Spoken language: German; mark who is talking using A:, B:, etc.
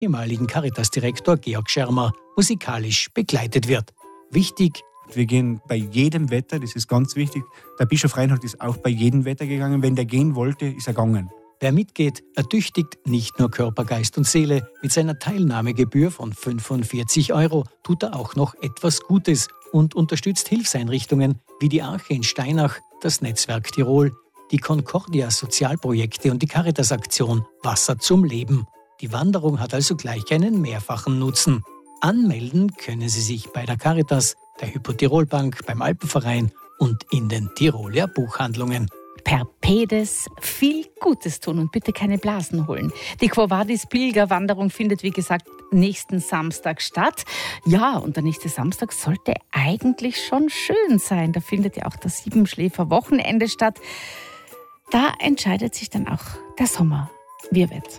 A: ehemaligen Caritas-Direktor Georg Schermer musikalisch begleitet wird. Wichtig:
B: Wir gehen bei jedem Wetter, das ist ganz wichtig. Der Bischof Reinhold ist auch bei jedem Wetter gegangen. Wenn der gehen wollte, ist er gegangen.
A: Wer mitgeht, ertüchtigt nicht nur Körper, Geist und Seele. Mit seiner Teilnahmegebühr von 45 € tut er auch noch etwas Gutes und unterstützt Hilfseinrichtungen wie die Arche in Steinach, das Netzwerk Tirol, die Concordia Sozialprojekte und die Caritas-Aktion Wasser zum Leben. Die Wanderung hat also gleich einen mehrfachen Nutzen. Anmelden können Sie sich bei der Caritas, der Hypo Tirol Bank, beim Alpenverein und in den Tiroler Buchhandlungen.
C: Per Pedes viel Gutes tun und bitte keine Blasen holen. Die Quo Vadis Pilgerwanderung findet, wie gesagt, nächsten Samstag statt. Ja, und der nächste Samstag sollte eigentlich schon schön sein. Da findet ja auch das Siebenschläfer Wochenende statt. Da entscheidet sich dann auch der Sommer. Wie wird's?